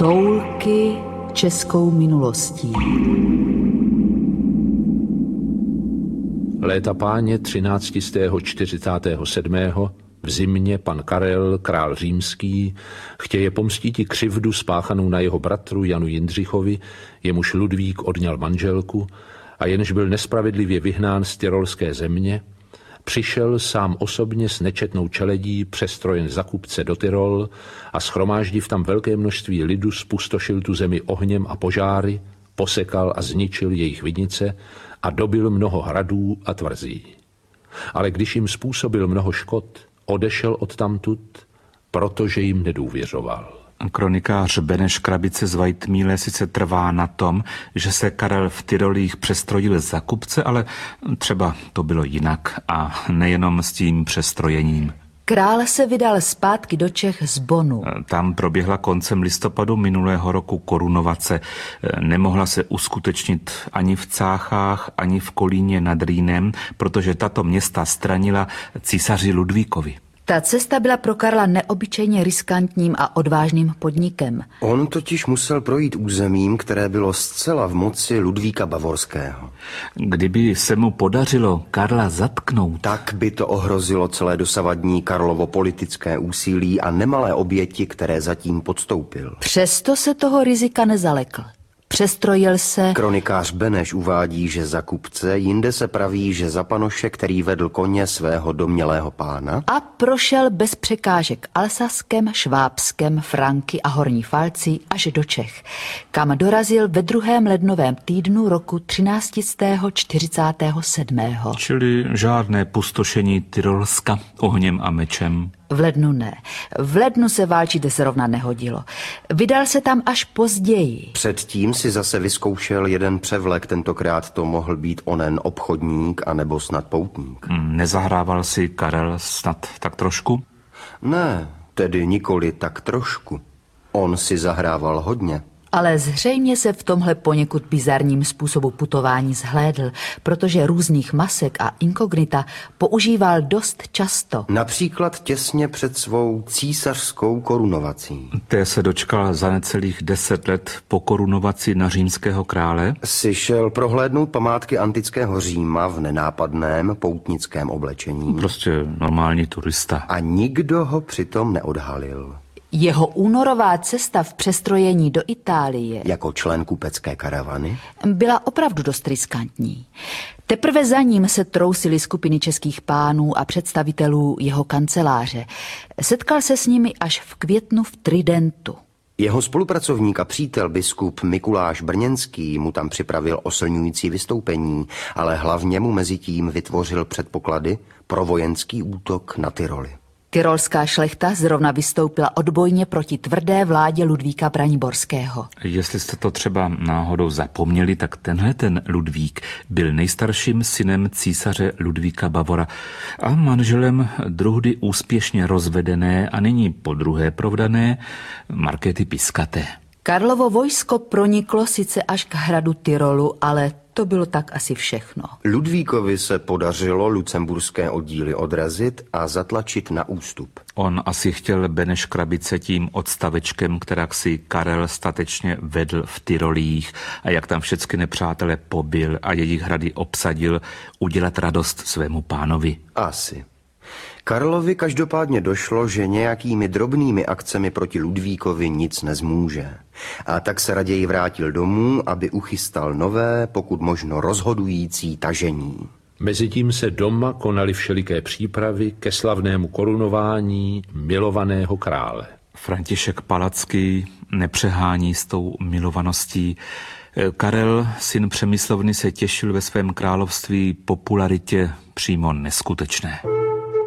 Toulky českou minulostí. Léta páně 1347. v zimě pan Karel, král římský, chtěje pomstíti křivdu spáchanou na jeho bratru Janu Jindřichovi, jemuž Ludvík odňal manželku, a jenž byl nespravedlivě vyhnán z tyrolské země, přišel sám osobně s nečetnou čeledí přestrojen za kupce do Tyrol a shromáždiv tam velké množství lidu spustošil tu zemi ohněm a požáry, posekal a zničil jejich vinice a dobil mnoho hradů a tvrzí. Ale když jim způsobil mnoho škod, odešel odtamtud, protože jim nedůvěřoval. Kronikář Beneš Krabice z Vajtmíle sice trvá na tom, že se Karel v Tyrolích přestrojil za kupce, ale třeba to bylo jinak a nejenom s tím přestrojením. Král se vydal zpátky do Čech z Bonu. Tam proběhla koncem listopadu minulého roku korunovace. Nemohla se uskutečnit ani v Cáchách, ani v Kolíně nad Rýnem, protože tato města stranila císaři Ludvíkovi. Ta cesta byla pro Karla neobyčejně riskantním a odvážným podnikem. On totiž musel projít územím, které bylo zcela v moci Ludvíka Bavorského. Kdyby se mu podařilo Karla zatknout, tak by to ohrozilo celé dosavadní Karlovo politické úsilí a nemalé oběti, které zatím podstoupil. Přesto se toho rizika nezalekl. Přestrojil se. Kronikář Beneš uvádí, že za kupce, jinde se praví, že za panoše, který vedl koně svého domnělého pána. A prošel bez překážek Alsaskem, Švábskem, Franky a Horní Falcí až do Čech, kam dorazil ve 2. lednovém týdnu roku 1347. Čili žádné pustošení Tyrolska ohněm a mečem. V lednu ne. V lednu se válčit zrovna nehodilo. Vydal se tam až později. Předtím si zase vyzkoušel jeden převlek, tentokrát to mohl být onen obchodník anebo snad poutník. Nezahrával si Karel snad tak trošku? Ne, tedy nikoli tak trošku. On si zahrával hodně. Ale zřejmě se v tomhle poněkud bizarním způsobu putování zhlédl, protože různých masek a inkognita používal dost často. Například těsně před svou císařskou korunovací. Té se dočkal za necelých 10 let po korunovaci na římského krále. Si šel prohlédnout památky antického Říma v nenápadném poutnickém oblečení. Prostě normální turista. A nikdo ho přitom neodhalil. Jeho únorová cesta v přestrojení do Itálie jako člen kupecké karavany byla opravdu dost riskantní. Teprve za ním se trousily skupiny českých pánů a představitelů jeho kanceláře. Setkal se s nimi až v květnu v Tridentu. Jeho spolupracovník a přítel biskup Mikuláš Brněnský mu tam připravil oslňující vystoupení, ale hlavně mu mezitím vytvořil předpoklady pro vojenský útok na Tyroly. Tyrolská šlechta zrovna vystoupila odbojně proti tvrdé vládě Ludvíka Braniborského. Jestli jste to třeba náhodou zapomněli, tak ten Ludvík byl nejstarším synem císaře Ludvíka Bavora a manželem druhdy úspěšně rozvedené a nyní podruhé provdané Markéty Piskaté. Karlovo vojsko proniklo sice až k hradu Tyrolu, ale to bylo tak asi všechno. Ludvíkovi se podařilo lucemburské oddíly odrazit a zatlačit na ústup. On asi chtěl Beneš Krabice tím odstavečkem, kterak si Karel statečně vedl v Tyrolích a jak tam všechny nepřátele pobil a jejich hrady obsadil, udělat radost svému pánovi. Asi. Karlovi každopádně došlo, že nějakými drobnými akcemi proti Ludvíkovi nic nezmůže. A tak se raději vrátil domů, aby uchystal nové, pokud možno rozhodující tažení. Mezitím se doma konaly všeliké přípravy ke slavnému korunování milovaného krále. František Palacký nepřehání s tou milovaností. Karel, syn Přemyslovny, se těšil ve svém království popularitě přímo neskutečné.